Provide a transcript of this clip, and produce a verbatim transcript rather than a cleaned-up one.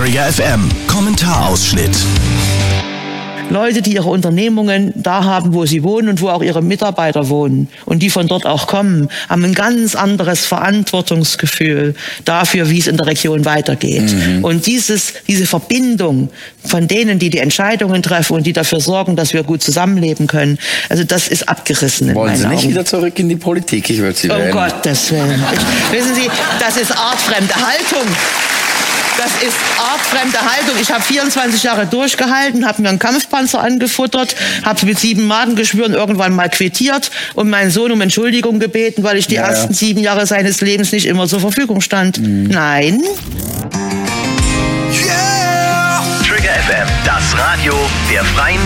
Trigger F M Kommentarausschnitt. Leute, die ihre Unternehmungen da haben, wo sie wohnen und wo auch ihre Mitarbeiter wohnen und die von dort auch kommen, haben ein ganz anderes Verantwortungsgefühl dafür, wie es in der Region weitergeht. Mhm. Und dieses, diese Verbindung von denen, die die Entscheidungen treffen und die dafür sorgen, dass wir gut zusammenleben können, also das ist abgerissen in meinen Augen. Wollen Sie nicht wieder zurück in die Politik? Ich würde Sie wählen. Um Gottes Willen. Ich, wissen Sie, das ist artfremde Haltung. Das ist artfremde Haltung. Ich habe vierundzwanzig Jahre durchgehalten, habe mir einen Kampfpanzer angefuttert, habe mit sieben Magengeschwüren irgendwann mal quittiert und meinen Sohn um Entschuldigung gebeten, weil ich die ja, ersten ja. sieben Jahre seines Lebens nicht immer zur Verfügung stand. Mhm. Nein. Yeah! Trigger F M, das Radio der Freien